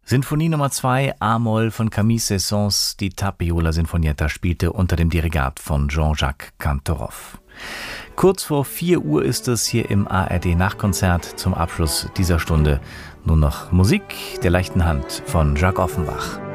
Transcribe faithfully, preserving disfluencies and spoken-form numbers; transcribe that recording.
Sinfonie Nummer zwei, A-Moll von Camille Saint-Saëns. Die Tapiola Sinfonietta spielte unter dem Dirigat von Jean-Jacques Cantoroff. Kurz vor vier Uhr ist es hier im A R D-Nachkonzert. Zum Abschluss dieser Stunde nur noch Musik der leichten Hand von Jacques Offenbach.